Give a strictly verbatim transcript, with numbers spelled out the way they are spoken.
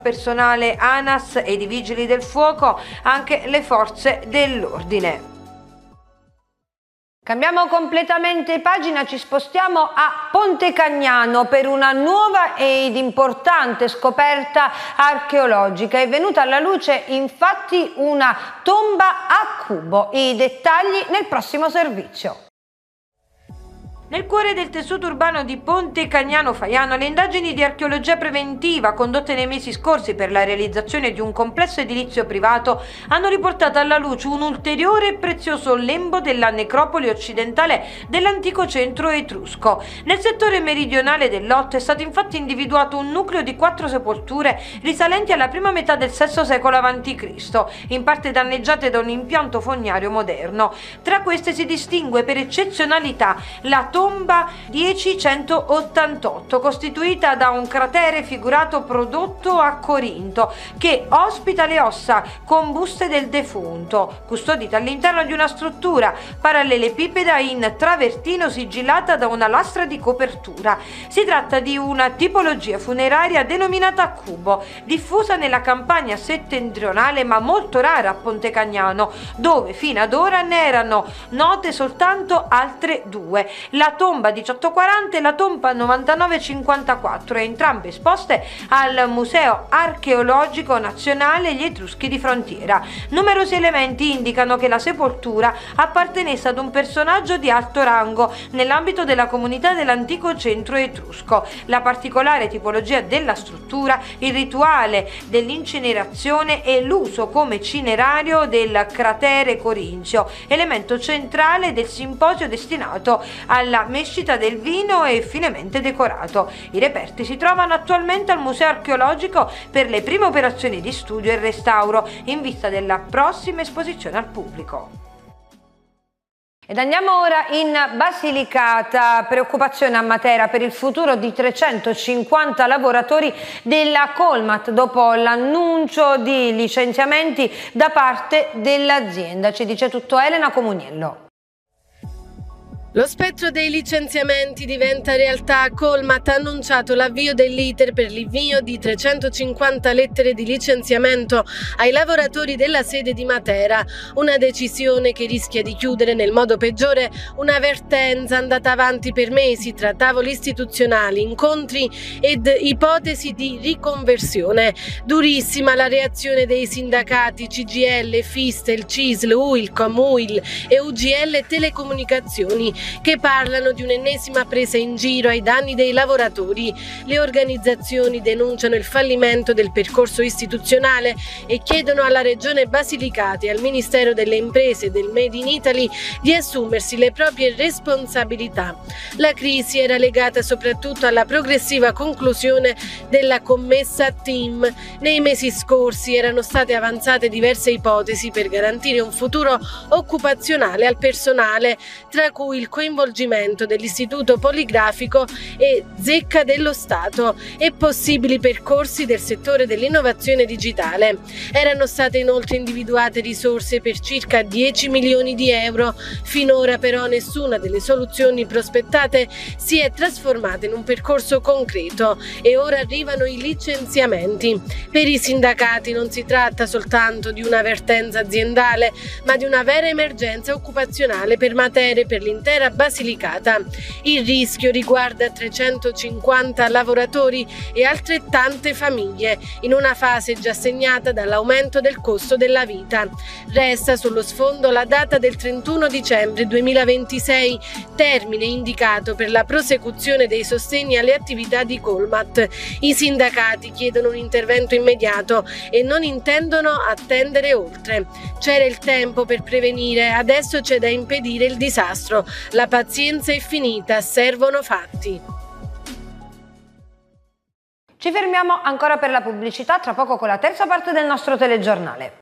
Personale ANAS e i vigili del fuoco, anche le forze dell'ordine. Cambiamo completamente pagina, ci spostiamo a Ponte Cagnano per una nuova ed importante scoperta archeologica. È venuta alla luce infatti una tomba a cubo. I dettagli nel prossimo servizio. Nel cuore del tessuto urbano di Ponte Cagnano Faiano, le indagini di archeologia preventiva condotte nei mesi scorsi per la realizzazione di un complesso edilizio privato hanno riportato alla luce un ulteriore e prezioso lembo della necropoli occidentale dell'antico centro etrusco. Nel settore meridionale del lotto è stato infatti individuato un nucleo di quattro sepolture risalenti alla prima metà del sesto secolo avanti Cristo, in parte danneggiate da un impianto fognario moderno. Tra queste si distingue per eccezionalità la tomba millecentottantotto, costituita da un cratere figurato prodotto a Corinto, che ospita le ossa combuste del defunto, custodite all'interno di una struttura parallelepipeda in travertino sigillata da una lastra di copertura. Si tratta di una tipologia funeraria denominata a cubo, diffusa nella Campania settentrionale ma molto rara a Ponte Cagnano, dove fino ad ora ne erano note soltanto altre due: la tomba diciottocentoquaranta e la tomba novantanove cinquantaquattro, entrambe esposte al Museo Archeologico Nazionale Gli Etruschi di Frontiera. Numerosi elementi indicano che la sepoltura appartenesse ad un personaggio di alto rango nell'ambito della comunità dell'antico centro etrusco. La particolare tipologia della struttura, il rituale dell'incinerazione e l'uso come cinerario del cratere corinzio, elemento centrale del simposio destinato alla mescita del vino e finemente decorato. I reperti si trovano attualmente al Museo Archeologico per le prime operazioni di studio e restauro in vista della prossima esposizione al pubblico. Ed andiamo ora in Basilicata. Preoccupazione a Matera per il futuro di trecentocinquanta lavoratori della Colmat dopo l'annuncio di licenziamenti da parte dell'azienda. Ci dice tutto Elena Comuniello. Lo spettro dei licenziamenti diventa realtà. Colmat ha annunciato l'avvio dell'iter per l'invio di trecentocinquanta lettere di licenziamento ai lavoratori della sede di Matera, una decisione che rischia di chiudere nel modo peggiore una vertenza andata avanti per mesi tra tavoli istituzionali, incontri ed ipotesi di riconversione. Durissima la reazione dei sindacati C G I L, Fistel, Cisl, Uilcom, Uil e U G L Telecomunicazioni, che parlano di un'ennesima presa in giro ai danni dei lavoratori. Le organizzazioni denunciano il fallimento del percorso istituzionale e chiedono alla Regione Basilicata e al Ministero delle Imprese e del Made in Italy di assumersi le proprie responsabilità. La crisi era legata soprattutto alla progressiva conclusione della commessa TIM. Nei mesi scorsi erano state avanzate diverse ipotesi per garantire un futuro occupazionale al personale, tra cui il coinvolgimento dell'Istituto Poligrafico e Zecca dello Stato e possibili percorsi del settore dell'innovazione digitale. Erano state inoltre individuate risorse per circa dieci milioni di euro. Finora però nessuna delle soluzioni prospettate si è trasformata in un percorso concreto e ora arrivano i licenziamenti. Per i sindacati non si tratta soltanto di una vertenza aziendale, ma di una vera emergenza occupazionale per Matera e per l'intera Basilicata. Il rischio riguarda trecentocinquanta lavoratori e altrettante famiglie, in una fase già segnata dall'aumento del costo della vita. Resta sullo sfondo la data del trentuno dicembre duemilaventisei, termine indicato per la prosecuzione dei sostegni alle attività di Colmat. I sindacati chiedono un intervento immediato e non intendono attendere oltre. C'era il tempo per prevenire, adesso c'è da impedire il disastro. La pazienza è finita, servono fatti. Ci fermiamo ancora per la pubblicità, tra poco con la terza parte del nostro telegiornale.